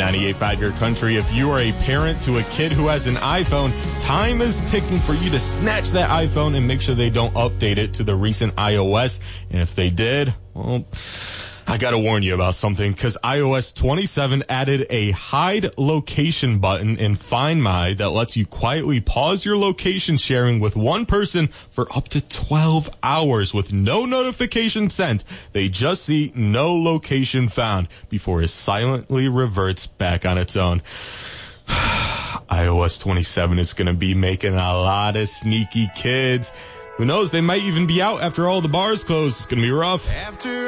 98.5 Your Country. If you are a parent to a kid who has an iPhone, time is ticking for you to snatch that iPhone and make sure they don't update it to the recent iOS. And if they did, well, I gotta warn you about something, because iOS 27 added a hide location button in Find My that lets you quietly pause your location sharing with one person for up to 12 hours with no notification sent. They just see no location found before it silently reverts back on its own. iOS 27 is gonna be making a lot of sneaky kids. Who knows, they might even be out after all the bars close. It's gonna be rough.